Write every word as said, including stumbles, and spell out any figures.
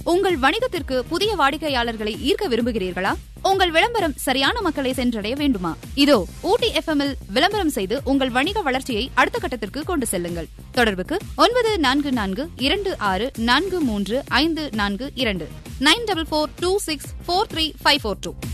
உங்கள் வணிகத்திற்கு புதிய வாடிக்கையாளர்களை ஈர்க்க விரும்புகிறீர்களா? உங்கள் விளம்பரம் சரியான மக்களை சென்றடைய வேண்டுமா? இதோ ஊட்டி எஃப்எம் இல் விளம்பரம் செய்து உங்கள் வணிக வளர்ச்சியை அடுத்த கட்டத்திற்கு கொண்டு செல்லுங்கள். தொடர்புக்கு ஒன்பது நான்கு நான்கு இரண்டு ஆறு நான்கு மூன்று ஐந்து நான்கு இரண்டு nine double four two six four three five four two.